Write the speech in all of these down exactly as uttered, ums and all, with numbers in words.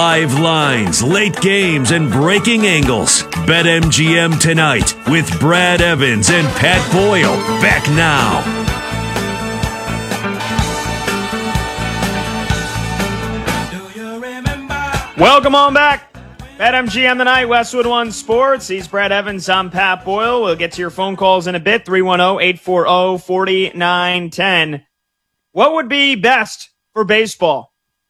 Live lines, late games, and breaking angles. BetMGM tonight with Brad Evans and Pat Boyle. Back now. Welcome on back. BetMGM tonight, Westwood One Sports. He's Brad Evans. I'm Pat Boyle. We'll get to your phone calls in a bit. three one zero, eight four zero, four nine one zero. What would be best for baseball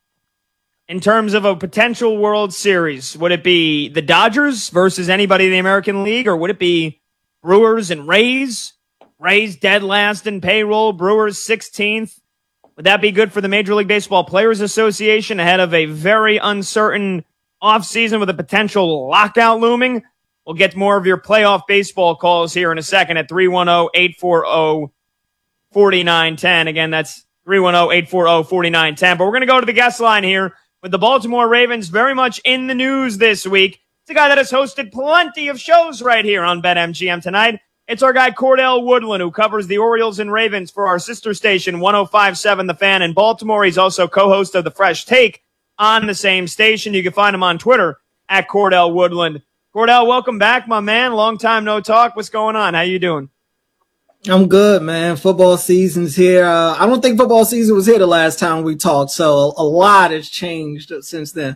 in terms of a potential World Series? Would it be the Dodgers versus anybody in the American League, or would it be Brewers and Rays? Rays dead last in payroll, Brewers sixteenth. Would that be good for the Major League Baseball Players Association ahead of a very uncertain offseason with a potential lockout looming? We'll get more of your playoff baseball calls here in a second at three one zero, eight four zero, four nine one zero. Again, that's three one zero, eight four zero, four nine one zero. But we're going to go to the guest line here with the Baltimore Ravens very much in the news this week. It's a guy that has hosted plenty of shows right here on BetMGM tonight. It's our guy Cordell Woodland, who covers the Orioles and Ravens for our sister station, one oh five point seven The Fan in Baltimore. He's also co-host of The Fresh Take on the same station. You can find him on Twitter at Cordell Woodland. Cordell, welcome back, my man. Long time no talk. What's going on? How you doing? I'm good, man. Football season's here. Uh, I don't think football season was here the last time we talked, so a lot has changed since then.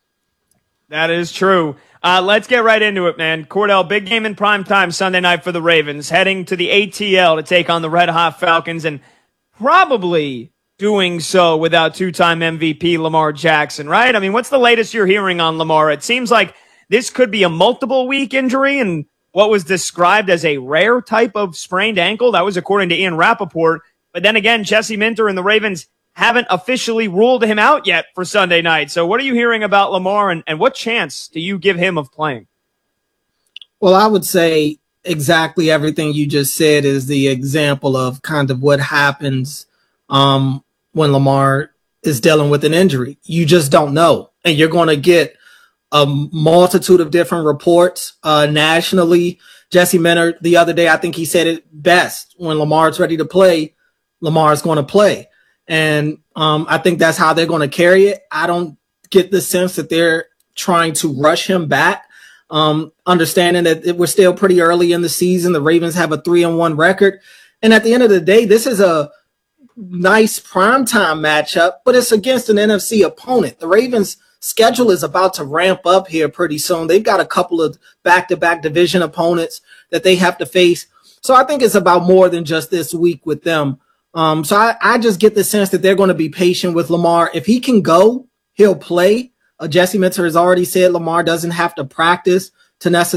That is true. Uh, let's get right into it, man. Cordell, big game in primetime Sunday night for the Ravens, heading to the A T L to take on the Red Hot Falcons, and probably doing so without two-time M V P Lamar Jackson, right? I mean, what's the latest you're hearing on Lamar? It seems like this could be a multiple-week injury, and what was described as a rare type of sprained ankle. That was according to Ian Rappaport. But then again, Jesse Minter and the Ravens haven't officially ruled him out yet for Sunday night. So what are you hearing about Lamar, and, and what chance do you give him of playing? Well, I would say exactly everything you just said is the example of kind of what happens um, when Lamar is dealing with an injury. You just don't know. And you're going to get a multitude of different reports uh, nationally. Jesse Minter, the other day, I think he said it best. When Lamar's ready to play, Lamar's going to play. And um, I think that's how they're going to carry it. I don't get the sense that they're trying to rush him back, um, understanding that it, we're still pretty early in the season. The Ravens have a three and one record. And at the end of the day, this is a nice primetime matchup, but it's against an N F C opponent. The Ravens' schedule is about to ramp up here pretty soon. They've got a couple of back-to-back division opponents that they have to face. So I think it's about more than just this week with them. Um, so I, I just get the sense that they're going to be patient with Lamar. If he can go, he'll play. Uh, Jesse Minter has already said Lamar doesn't have to practice to necessarily